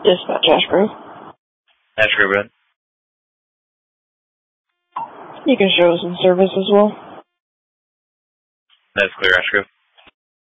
Dispatch Ash Grove. Ash Grove Road. You can show us in service as well. That's clear, Ash Grove.